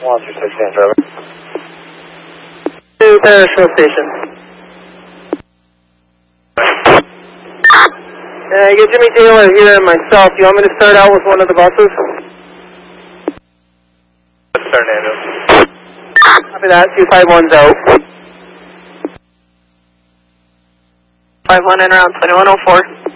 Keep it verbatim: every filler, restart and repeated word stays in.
one two six, stand driver. To Parashville Station. Uh, I get Jimmy Taylor here and myself. Do you want me to start out with one of the buses? Let's start an ambulance. Copy that. two five one's out. five one in around twenty-one oh four.